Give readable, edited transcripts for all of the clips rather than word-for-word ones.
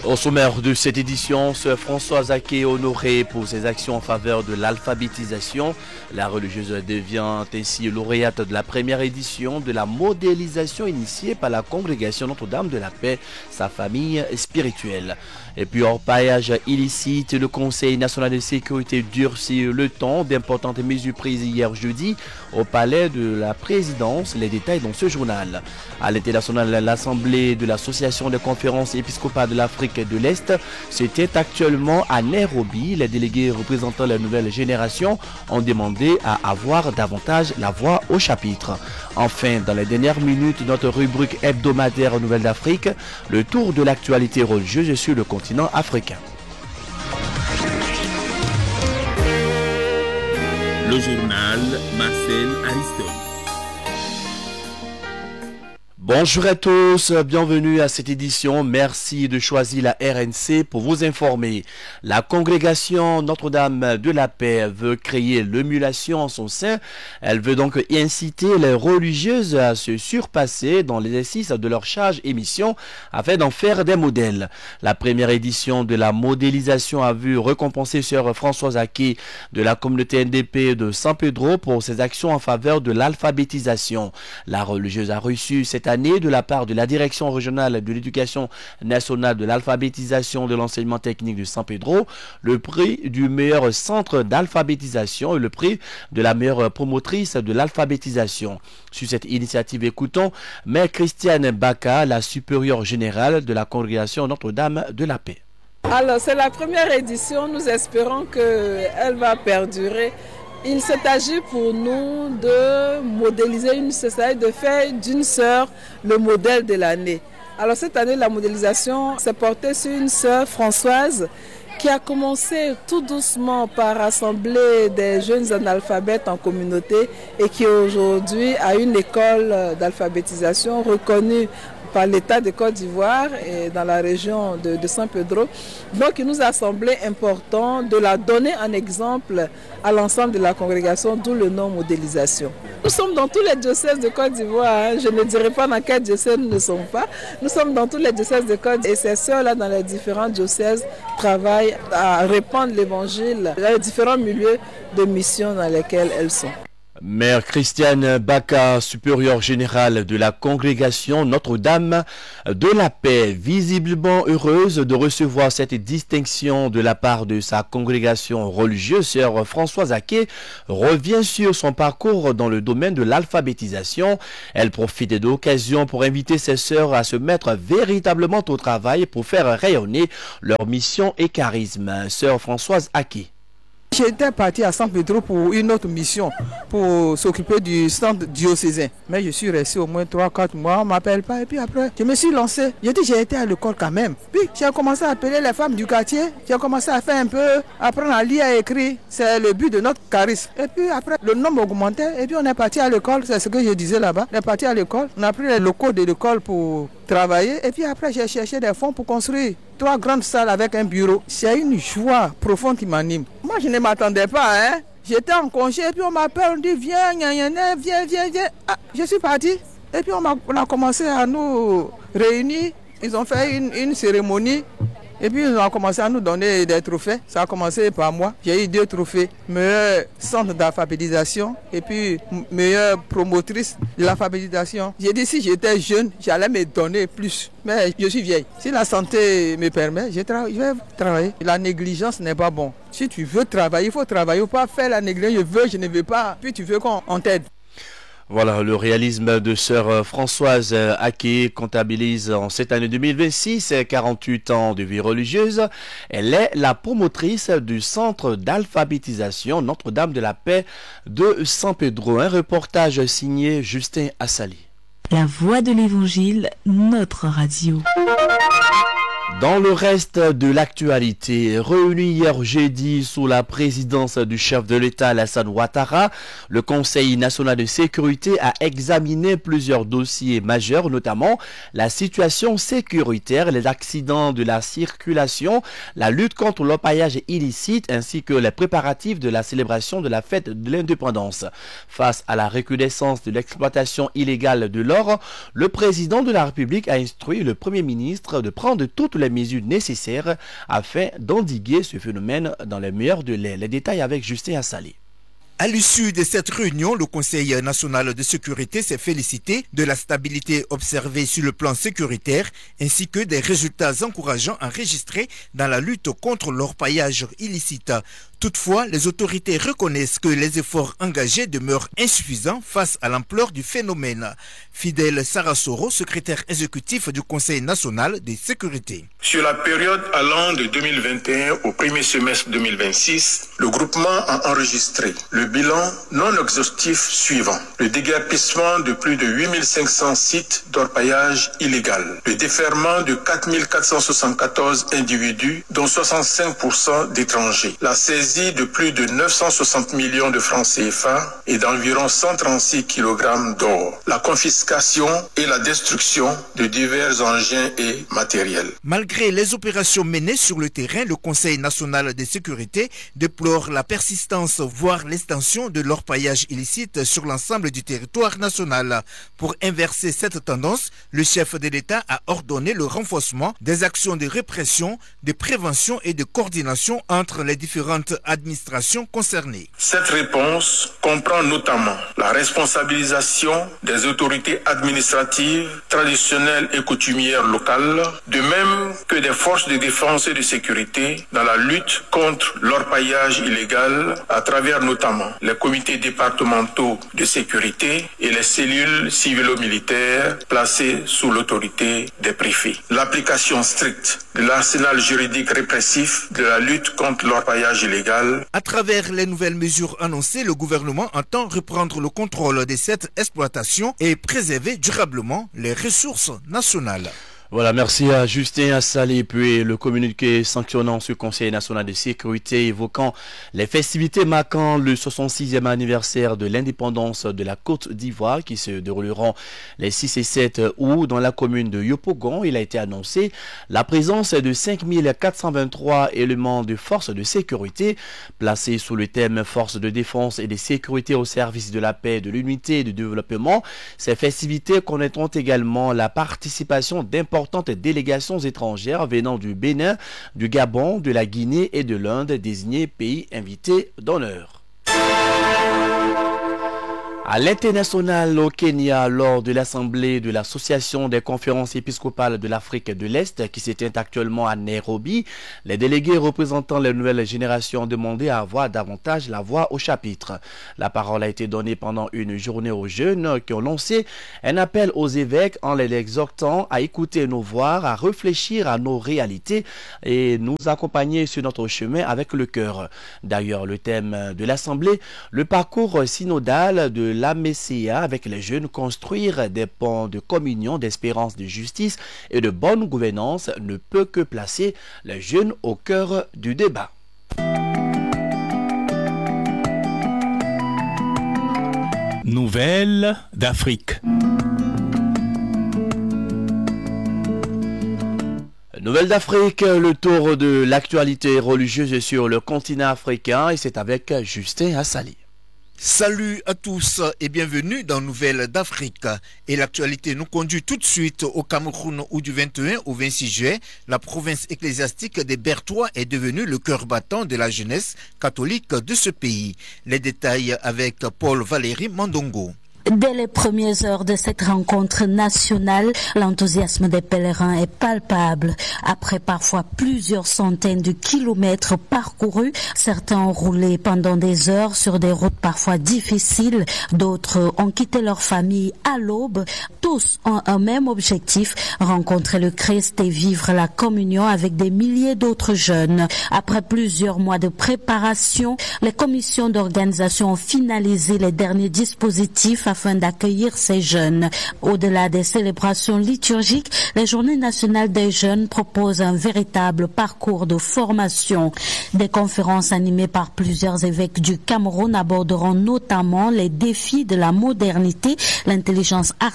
Au sommaire de cette édition, Sœur Françoise Aké est honorée pour ses actions en faveur de l'alphabétisation. La religieuse devient ainsi lauréate de la première édition de la modélisation initiée par la congrégation Notre-Dame de la Paix, sa famille spirituelle. Et puis hors paillage illicite, le Conseil national de sécurité durcit le temps d'importantes mesures prises hier jeudi au palais de la présidence. Les détails dans ce journal. À l'international, l'Assemblée de l'Association des conférences épiscopales de l'Afrique de l'Est se tient actuellement à Nairobi. Les délégués représentant la nouvelle génération ont demandé à avoir davantage la voix au chapitre. Enfin, dans les dernières minutes, notre rubrique hebdomadaire Nouvelles d'Afrique, le tour de l'actualité religieuse sur le continent africain. Le journal Marcel Ariston. Bonjour à tous, bienvenue à cette édition. Merci de choisir la RNC pour vous informer. La congrégation Notre-Dame de la Paix veut créer l'émulation en son sein. Elle veut donc inciter les religieuses à se surpasser dans l'exercice de leur charge et mission afin d'en faire des modèles. La première édition de la modélisation a vu récompenser Sœur Françoise Aké de la communauté NDP de San Pedro pour ses actions en faveur de l'alphabétisation. La religieuse a reçu cette année de la part de la direction régionale de l'éducation nationale de l'alphabétisation de l'enseignement technique de San Pedro, le prix du meilleur centre d'alphabétisation et le prix de la meilleure promotrice de l'alphabétisation. Sur cette initiative, écoutons Mère Christiane Baka, la supérieure générale de la congrégation Notre-Dame de la Paix. Alors, c'est la première édition, nous espérons qu'elle va perdurer. Il s'est agi pour nous de modéliser de faire d'une sœur le modèle de l'année. Alors cette année, la modélisation s'est portée sur une sœur Françoise qui a commencé tout doucement par rassembler des jeunes analphabètes en communauté et qui aujourd'hui a une école d'alphabétisation reconnue par l'État de Côte d'Ivoire et dans la région de San Pedro. Donc il nous a semblé important de la donner en exemple à l'ensemble de la congrégation, d'où le nom modélisation. Nous sommes dans tous les diocèses de Côte d'Ivoire, je ne dirais pas dans quel diocèse nous ne sommes pas. Nous sommes dans tous les diocèses de Côte d'Ivoire et ces sœurs-là dans les différents diocèses travaillent à répandre l'évangile dans les différents milieux de mission dans lesquels elles sont. Mère Christiane Baka, supérieure générale de la congrégation Notre-Dame de la Paix, visiblement heureuse de recevoir cette distinction de la part de sa congrégation religieuse, Sœur Françoise Aké revient sur son parcours dans le domaine de l'alphabétisation. Elle profite de l'occasion pour inviter ses sœurs à se mettre véritablement au travail pour faire rayonner leur mission et charisme. Sœur Françoise Aké. J'étais parti à San Pedro pour une autre mission, pour s'occuper du centre diocésain. Mais je suis resté au moins 3-4 mois, on ne m'appelle pas. Et puis après, je me suis lancé. J'ai été à l'école quand même. Puis j'ai commencé à appeler les femmes du quartier. J'ai commencé à faire un peu, apprendre à lire et écrire. C'est le but de notre charisme. Et puis après, le nombre augmentait. Et puis on est parti à l'école, c'est ce que je disais là-bas. On est parti à l'école, on a pris les locaux de l'école pour travailler. Et puis après, j'ai cherché des fonds pour construire 3 grandes salles avec un bureau. C'est une joie profonde qui m'anime. Moi, je ne m'attendais pas, hein. J'étais en congé et puis on m'appelle, on dit viens, viens. Ah, je suis parti. Et puis on a commencé à nous réunir. Ils ont fait une cérémonie. Et puis ils ont commencé à nous donner des trophées. Ça a commencé par moi. J'ai eu 2 trophées. Meilleur centre d'alphabétisation et puis meilleure promotrice de l'alphabétisation. J'ai dit si j'étais jeune, j'allais me donner plus. Mais je suis vieille. Si la santé me permet, je vais travailler. La négligence n'est pas bon. Si tu veux travailler, il faut travailler. Il ne faut pas faire la négligence. Je ne veux pas. Puis tu veux qu'on t'aide. Voilà, le réalisme de Sœur Françoise Aké comptabilise en cette année 2026 48 ans de vie religieuse. Elle est la promotrice du centre d'alphabétisation Notre-Dame de la Paix de San Pedro. Un reportage signé Justin Assali. La voix de l'Évangile, notre radio. Dans le reste de l'actualité, réuni hier jeudi sous la présidence du chef de l'État Alassane Ouattara, le Conseil national de sécurité a examiné plusieurs dossiers majeurs, notamment la situation sécuritaire, les accidents de la circulation, la lutte contre l'orpaillage illicite ainsi que les préparatifs de la célébration de la fête de l'indépendance. Face à la recrudescence de l'exploitation illégale de l'or, le président de la République a instruit le Premier ministre de prendre toutes les mesures nécessaires afin d'endiguer ce phénomène dans les meilleurs délais. Les détails avec Justin Assalé. À l'issue de cette réunion, le Conseil national de sécurité s'est félicité de la stabilité observée sur le plan sécuritaire ainsi que des résultats encourageants enregistrés dans la lutte contre l'orpaillage illicite. Toutefois, les autorités reconnaissent que les efforts engagés demeurent insuffisants face à l'ampleur du phénomène. Fidèle Sarasoro, secrétaire exécutif du Conseil national de sécurité. Sur la période allant de 2021 au premier semestre 2026, le groupement a enregistré le bilan non exhaustif suivant: le déguerpissement de plus de 8500 sites d'orpaillage illégal, le déferrement de 4474 individus, dont 65% d'étrangers, la saisie de plus de 960 millions de francs CFA et d'environ 136 kg d'or, la confiscation et la destruction de divers engins et matériels. Malgré les opérations menées sur le terrain, le Conseil national de sécurité déplore la persistance, voire l'extension de l'orpaillage illicite sur l'ensemble du territoire national. Pour inverser cette tendance, le chef de l'État a ordonné le renforcement des actions de répression, de prévention et de coordination entre les différentes administrations concernées. Cette réponse comprend notamment la responsabilisation des autorités administratives, traditionnelles et coutumières locales, de même que des forces de défense et de sécurité dans la lutte contre l'orpaillage illégal à travers notamment les comités départementaux de sécurité et les cellules civilo-militaires placées sous l'autorité des préfets. L'application stricte de l'arsenal juridique répressif de la lutte contre l'orpaillage illégal. À travers les nouvelles mesures annoncées, le gouvernement entend reprendre le contrôle de cette exploitation et préserver durablement les ressources nationales. Voilà, merci à Justin Assalé. Puis le communiqué sanctionnant ce Conseil national de sécurité évoquant les festivités marquant le 66e anniversaire de l'indépendance de la Côte d'Ivoire qui se dérouleront les 6 et 7 août dans la commune de Yopougon. Il a été annoncé la présence de 5423 éléments de forces de sécurité placés sous le thème forces de défense et de sécurité au service de la paix, de l'unité et du développement. Ces festivités connaîtront également la participation d'importantes délégations étrangères venant du Bénin, du Gabon, de la Guinée et de l'Inde, désignés pays invités d'honneur. À l'international au Kenya, lors de l'Assemblée de l'Association des conférences épiscopales de l'Afrique de l'Est qui se tient actuellement à Nairobi, les délégués représentant les nouvelles générations ont demandé à avoir davantage la voix au chapitre. La parole a été donnée pendant une journée aux jeunes qui ont lancé un appel aux évêques en les exhortant à écouter nos voix, à réfléchir à nos réalités et nous accompagner sur notre chemin avec le cœur. D'ailleurs, le thème de l'Assemblée, le parcours synodal de la Messia avec les jeunes, construire des ponts de communion, d'espérance, de justice et de bonne gouvernance ne peut que placer les jeunes au cœur du débat. Nouvelles d'Afrique. Nouvelle d'Afrique, le tour de l'actualité religieuse sur le continent africain et c'est avec Justin Assalé. Salut à tous et bienvenue dans Nouvelles d'Afrique. Et l'actualité nous conduit tout de suite au Cameroun où du 21 au 26 juillet, la province ecclésiastique des Bertois est devenue le cœur battant de la jeunesse catholique de ce pays. Les détails avec Paul Valéry Mandongo. Dès les premières heures de cette rencontre nationale, l'enthousiasme des pèlerins est palpable. Après parfois plusieurs centaines de kilomètres parcourus, certains ont roulé pendant des heures sur des routes parfois difficiles, d'autres ont quitté leur famille à l'aube. Tous ont un même objectif, rencontrer le Christ et vivre la communion avec des milliers d'autres jeunes. Après plusieurs mois de préparation, les commissions d'organisation ont finalisé les derniers dispositifs afin d'accueillir ces jeunes. Au-delà des célébrations liturgiques, les Journées nationales des jeunes proposent un véritable parcours de formation. Des conférences animées par plusieurs évêques du Cameroun aborderont notamment les défis de la modernité, l'intelligence artificielle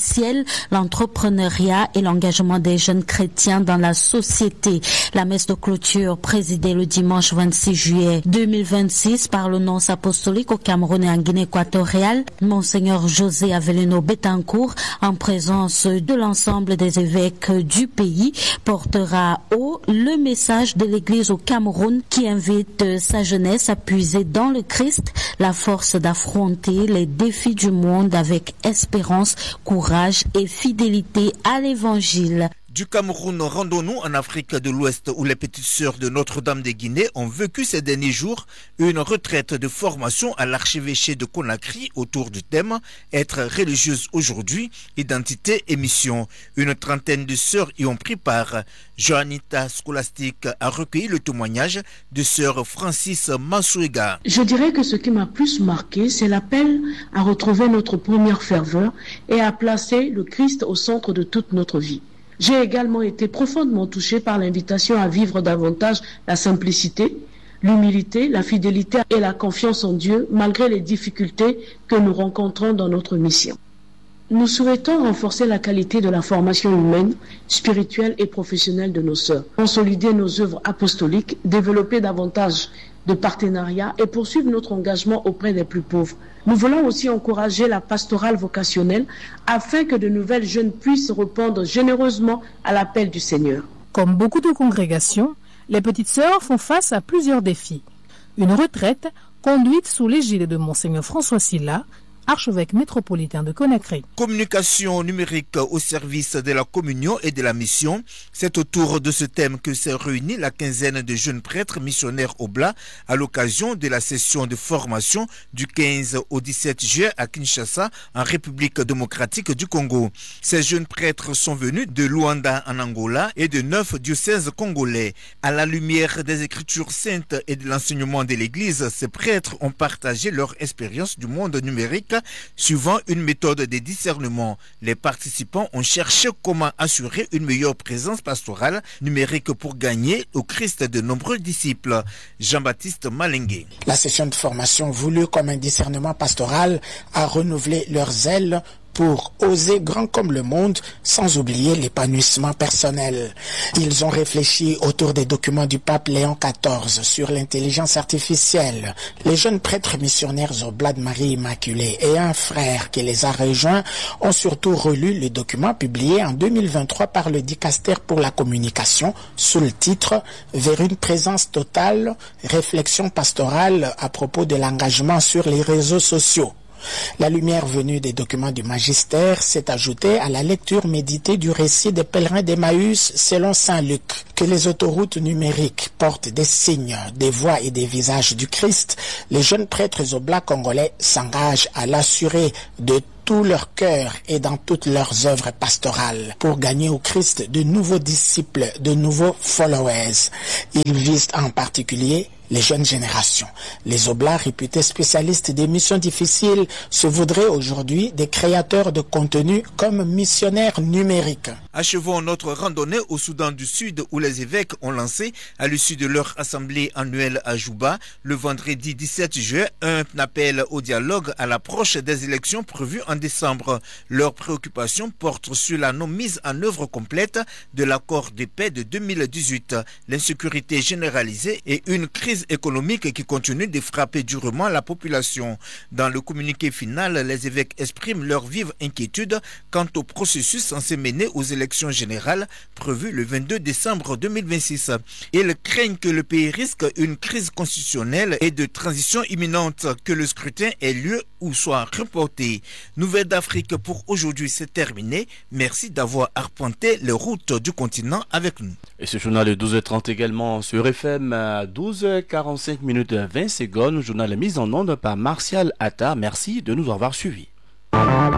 essentiel, l'entrepreneuriat et l'engagement des jeunes chrétiens dans la société. La messe de clôture présidée le dimanche 26 juillet 2026 par le nonce apostolique au Cameroun et en Guinée équatoriale, Monseigneur José Avelino Betancourt, en présence de l'ensemble des évêques du pays, portera haut le message de l'Église au Cameroun qui invite sa jeunesse à puiser dans le Christ la force d'affronter les défis du monde avec espérance, courage et fidélité à l'Évangile. Du Cameroun, rendons-nous en Afrique de l'Ouest où les petites sœurs de Notre-Dame des Guinées ont vécu ces derniers jours une retraite de formation à l'archevêché de Conakry autour du thème « Être religieuse aujourd'hui, identité et mission ». Une trentaine de sœurs y ont pris part. Joanita Scholastique a recueilli le témoignage de sœur Francis Mansouega. Je dirais que ce qui m'a plus marqué, c'est l'appel à retrouver notre première ferveur et à placer le Christ au centre de toute notre vie. J'ai également été profondément touché par l'invitation à vivre davantage la simplicité, l'humilité, la fidélité et la confiance en Dieu malgré les difficultés que nous rencontrons dans notre mission. Nous souhaitons renforcer la qualité de la formation humaine, spirituelle et professionnelle de nos sœurs, consolider nos œuvres apostoliques, développer davantage de partenariats et poursuivre notre engagement auprès des plus pauvres. Nous voulons aussi encourager la pastorale vocationnelle afin que de nouvelles jeunes puissent répondre généreusement à l'appel du Seigneur. Comme beaucoup de congrégations, les petites sœurs font face à plusieurs défis. Une retraite conduite sous l'égide de Monseigneur François Sylla, archevêque métropolitain de Conakry. Communication numérique au service de la communion et de la mission. C'est autour de ce thème que s'est réunie la quinzaine de jeunes prêtres missionnaires Oblats à l'occasion de la session de formation du 15 au 17 juillet à Kinshasa, en République démocratique du Congo. Ces jeunes prêtres sont venus de Luanda en Angola et de 9 diocèses congolais. À la lumière des Écritures saintes et de l'enseignement de l'Église, ces prêtres ont partagé leur expérience du monde numérique suivant une méthode de discernement. Les participants ont cherché comment assurer une meilleure présence pastorale numérique pour gagner au Christ de nombreux disciples. Jean-Baptiste Malengue. La session de formation voulue comme un discernement pastoral a renouvelé leurs ailes pour oser grand comme le monde, sans oublier l'épanouissement personnel. Ils ont réfléchi autour des documents du pape Léon XIV sur l'intelligence artificielle. Les jeunes prêtres missionnaires Oblats de Marie Immaculée et un frère qui les a rejoints ont surtout relu le document publié en 2023 par le Dicaster pour la communication sous le titre « Vers une présence totale, réflexion pastorale à propos de l'engagement sur les réseaux sociaux ». La lumière venue des documents du magistère s'est ajoutée à la lecture méditée du récit des pèlerins d'Emmaüs selon saint Luc. Que les autoroutes numériques portent des signes, des voix et des visages du Christ, les jeunes prêtres Oblats congolais s'engagent à l'assurer de tout leur cœur et dans toutes leurs œuvres pastorales pour gagner au Christ de nouveaux disciples, de nouveaux followers. Ils visent en particulier les jeunes générations. Les Oblats, réputés spécialistes des missions difficiles, se voudraient aujourd'hui des créateurs de contenu comme missionnaires numériques. Achevons notre randonnée au Soudan du Sud où les évêques ont lancé, à l'issue de leur assemblée annuelle à Juba, le vendredi 17 juillet, un appel au dialogue à l'approche des élections prévues en décembre. Leurs préoccupations portent sur la non-mise en œuvre complète de l'accord de paix de 2018, l'insécurité généralisée et une crise économique qui continue de frapper durement la population. Dans le communiqué final, les évêques expriment leur vive inquiétude quant au processus censé mener aux élections générales prévues le 22 décembre 2026. Ils craignent que le pays risque une crise constitutionnelle et de transition imminente, que le scrutin ait lieu ou soit reporté. Nouvelle d'Afrique pour aujourd'hui, c'est terminé. Merci d'avoir arpenté les routes du continent avec nous. Et ce journal est 12h30 également sur FM à 12h45 minutes 20 secondes. Journal mis en onde par Martial Atta. Merci de nous avoir suivis.